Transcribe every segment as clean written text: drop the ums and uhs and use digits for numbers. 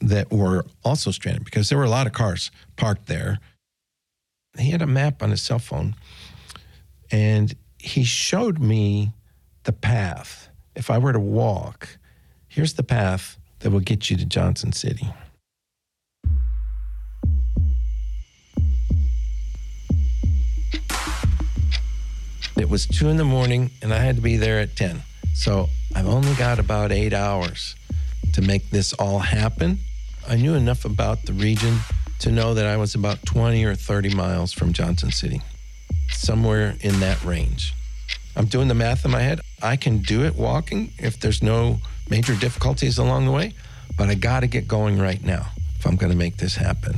that were also stranded because there were a lot of cars parked there. He had a map on his cell phone, and he showed me the path. If I were to walk, here's the path that will get you to Johnson City. It was 2 a.m, and I had to be there at 10. So I've only got about 8 hours to make this all happen. I knew enough about the region to know that I was about 20 or 30 miles from Johnson City, somewhere in that range. I'm doing the math in my head. I can do it walking if there's no major difficulties along the way, but I got to get going right now if I'm going to make this happen.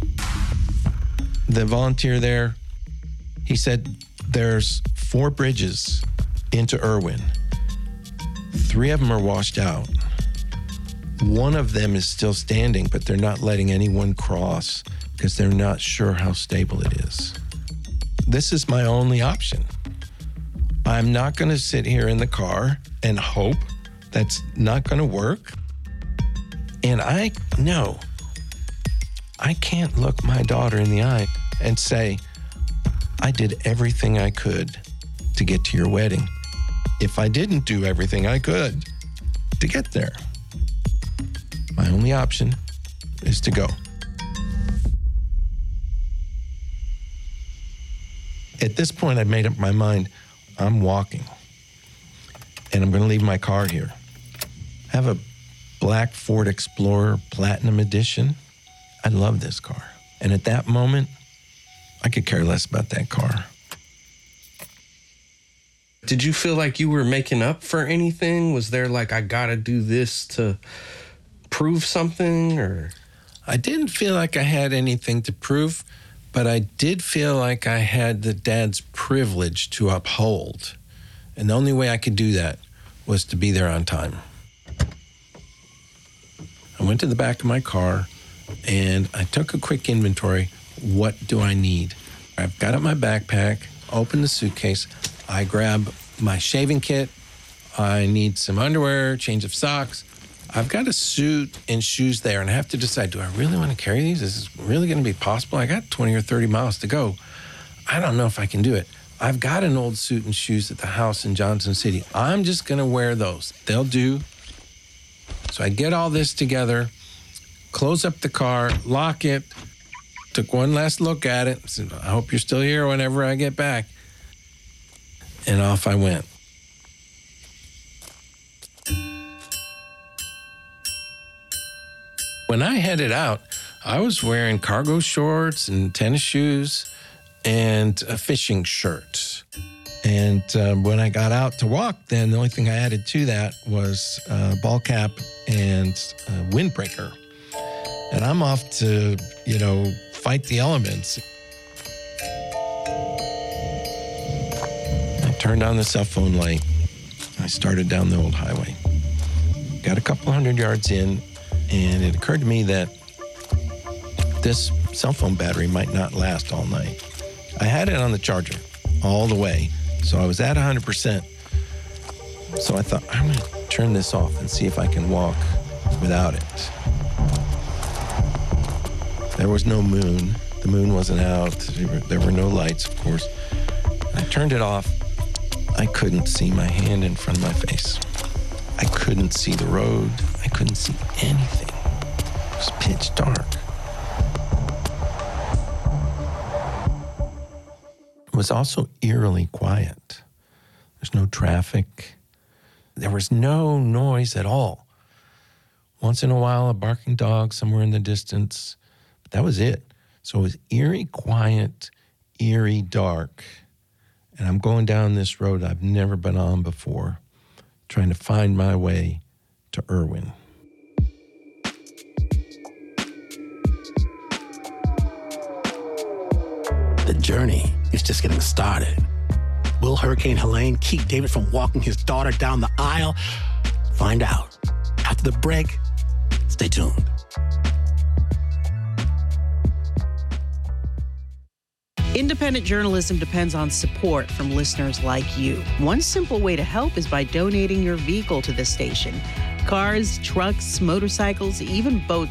The volunteer there, he said there's 4 bridges into Irwin. 3 of them are washed out. 1 of them is still standing, but they're not letting anyone cross because they're not sure how stable it is. This is my only option. I'm not going to sit here in the car and hope that's not going to work. And I know I can't look my daughter in the eye and say, I did everything I could to get to your wedding if I didn't do everything I could to get there. My only option is to go. At this point, I'd made up my mind. I'm walking, and I'm going to leave my car here. I have a black Ford Explorer Platinum Edition. I love this car. And at that moment, I could care less about that car. Did you feel like you were making up for anything? Was there like, I got to do this to prove something, or? I didn't feel like I had anything to prove, but I did feel like I had the dad's privilege to uphold. And the only way I could do that was to be there on time. I went to the back of my car and I took a quick inventory. What do I need? I've got out my backpack, opened the suitcase. I grab my shaving kit. I need some underwear, change of socks. I've got a suit and shoes there, and I have to decide, do I really want to carry these? Is this really going to be possible? I got 20 or 30 miles to go. I don't know if I can do it. I've got an old suit and shoes at the house in Johnson City. I'm just going to wear those. They'll do. So I get all this together, close up the car, lock it, took one last look at it, said, I hope you're still here whenever I get back. And off I went. When I headed out, I was wearing cargo shorts and tennis shoes and a fishing shirt. And when I got out to walk, then the only thing I added to that was a ball cap and a windbreaker. And I'm off to, fight the elements. I turned on the cell phone light. I started down the old highway. Got a couple 100 yards in, and it occurred to me that this cell phone battery might not last all night. I had it on the charger all the way, so I was at 100%. So I thought, I'm going to turn this off and see if I can walk without it. There was no moon. The moon wasn't out. There were no lights, of course. I turned it off. I couldn't see my hand in front of my face. I couldn't see the road. I couldn't see anything. It was pitch dark. It was also eerily quiet. There's no traffic. There was no noise at all. Once in a while, a barking dog somewhere in the distance. But that was it. So it was eerie quiet, eerie dark. And I'm going down this road I've never been on before, trying to find my way to Irwin. The journey is just getting started. Will Hurricane Helene keep David from walking his daughter down the aisle? Find out. After the break, stay tuned. Independent journalism depends on support from listeners like you. One simple way to help is by donating your vehicle to the station. Cars, trucks, motorcycles, even boats